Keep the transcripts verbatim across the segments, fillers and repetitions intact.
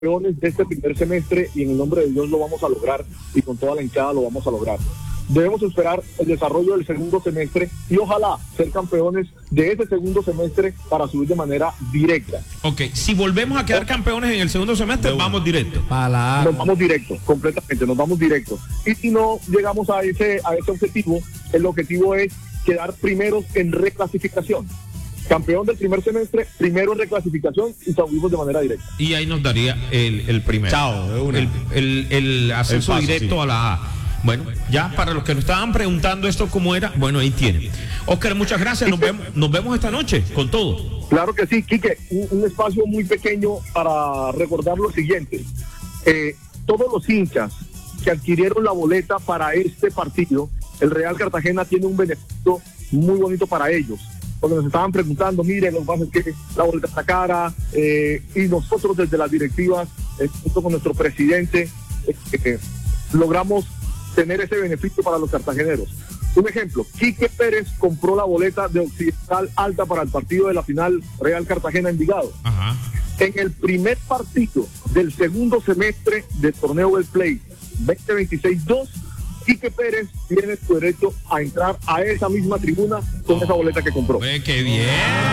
campeones de este primer semestre y en el nombre de Dios lo vamos a lograr y con toda la hinchada lo vamos a lograr. Debemos esperar el desarrollo del segundo semestre y ojalá ser campeones de ese segundo semestre para subir de manera directa. Ok, si volvemos a quedar campeones en el segundo semestre, vamos directo. Para... Nos vamos directo, completamente, nos vamos directo. Y si no llegamos a ese, a ese objetivo, el objetivo es quedar primeros en reclasificación. Campeón del primer semestre, primero en reclasificación y subimos de manera directa. Y ahí nos daría el, el primero. Chao, de una. El, el, el ascenso El paso, directo sí. a la A. Bueno, ya para los que nos estaban preguntando esto cómo era, bueno, ahí tienen. Óscar, muchas gracias, nos vemos, nos vemos esta noche con todo. Claro que sí, Quique, un, un espacio muy pequeño para recordar lo siguiente. Eh, todos los hinchas que adquirieron la boleta para este partido, el Real Cartagena tiene un beneficio muy bonito para ellos. Porque nos estaban preguntando, miren, lo que pasa es que la boleta está cara, eh, y nosotros desde las directivas, eh, junto con nuestro presidente, eh, eh, logramos tener ese beneficio para los cartageneros. Un ejemplo, Quique Pérez compró la boleta de Occidental Alta para el partido de la final Real Cartagena-Envigado. Ajá. En el primer partido del segundo semestre del torneo del Play veinte veintiséis dos, Quique Pérez tiene su derecho a entrar a esa misma tribuna con oh, esa boleta que compró. Ve, ¡qué bien!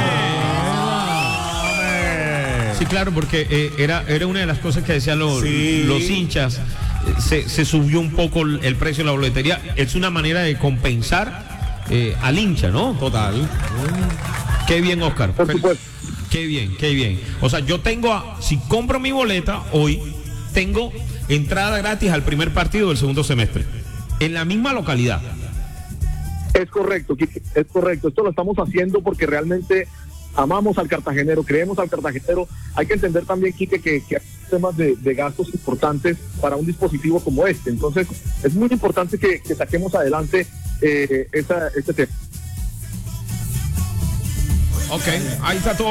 Sí, claro, porque eh, era, era una de las cosas que decían los, sí. los hinchas. Se, se subió un poco el, el precio de la boletería. Es una manera de compensar eh, al hincha, ¿no? Total. Qué bien, Óscar. Por supuesto. Qué bien, qué bien. O sea, yo tengo, a, si compro mi boleta hoy, tengo entrada gratis al primer partido del segundo semestre, en la misma localidad. Es correcto, Quique, es correcto. Esto lo estamos haciendo porque realmente amamos al cartagenero, creemos al cartagenero. Hay que entender también, Quique, que, que hay temas de, de gastos importantes para un dispositivo como este. Entonces, es muy importante que, que saquemos adelante eh, esa, este tema. Ok, ahí está todo.